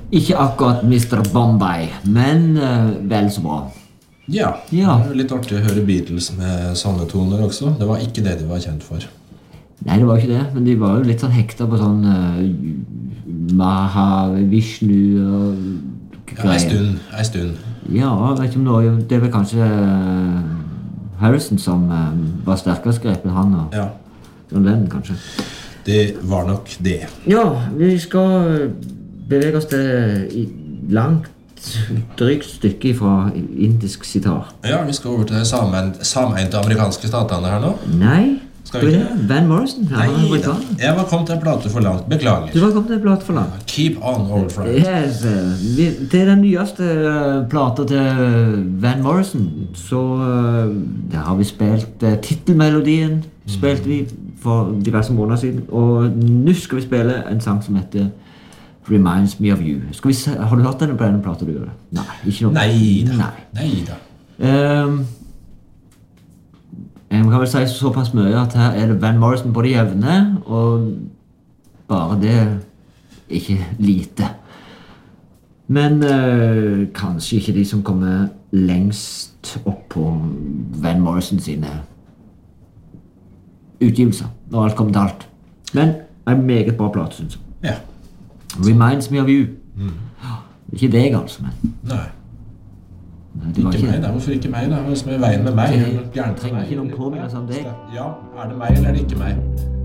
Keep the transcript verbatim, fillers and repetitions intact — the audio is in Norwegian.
Ikke akkurat mister Bombay, men uh, vel så bra. Ja, Ja. det er litt artig å høre Beatles med sanne toner også. Det var ikke det de var kjent for. Nei, det var ikke det, men de var jo litt sånn hekta på sånn uh, Maha, Vishnu og Ja, en stund, en stund. Ja, jeg vet ikke om det, det er vel kanskje uh, Harrison som uh, var sterkere grepet han og Ja, John Lennon, kanskje. det var nok det. Ja, vi skal bevege oss til i langt drygt stykke fra indisk sitar. Ja, vi skal over til sameint- sameinte amerikanske statene her nå. Nei, Skal skal vi vi ikke? det? Van Morrison? Han er Nei, da. amerikaner. Jeg var kommet til en plate for langt. Beklager. Du var kommet til en plate for langt. Keep on, old friend. Yes, eh, vi, til den nyeste uh, plata til Van Morrison, så uh, der har vi spilt uh, titelmelodien, spilte vi for diverse måneder siden, og nå skal vi spille en sang som heter Reminds Me of You. Skal vi se, har du hørt denne på denne plata du gjør det? Nei, ikke noe. Nei da. Nei. Nei da. Um, jeg kan vel si såpass mye at her er det Van Morrison på det jevne, og bare det ikke lite. Men uh, kanskje ikke de som kommer lengst opp på Van Morrison sine utgivelser, når alt kommer til alt. Men en meget bra plate, synes jeg. Ja. Reminds Me of You. Mm. Ikke deg, altså, men Nei. Nei, det var Ikke meg, da. Hvorfor ikke meg, da? Hva som er i veien med meg? Det Er det noe gærent med trenger meg? ikke noen påminnelse om deg. Ja, er det meg, eller er det ikke meg?